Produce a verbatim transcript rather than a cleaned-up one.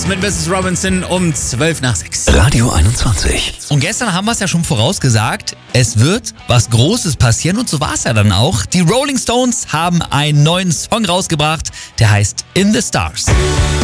Stars mit Missus Robinson um zwölf nach sechs. Radio einundzwanzig. Und gestern haben wir es ja schon vorausgesagt, es wird was Großes passieren und so war es ja dann auch. Die Rolling Stones haben einen neuen Song rausgebracht, der heißt In the Stars.